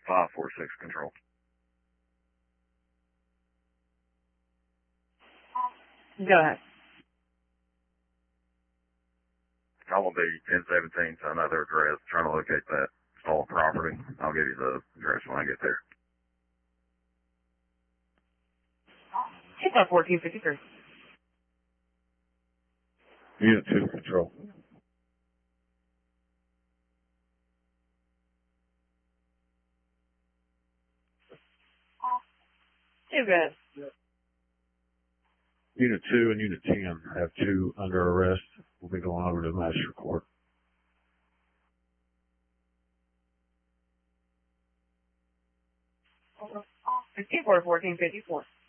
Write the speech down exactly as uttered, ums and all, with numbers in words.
five four six control. Go ahead. I'm going to be ten seventeen, so I know their address. Trying to locate that stolen property. I'll give you the address when I get there. It's on fourteen fifty-three. Unit two control. Too good. Unit two and Unit ten have two under arrest. We'll be going over to the magistrate court. It's fourteen fifty-four.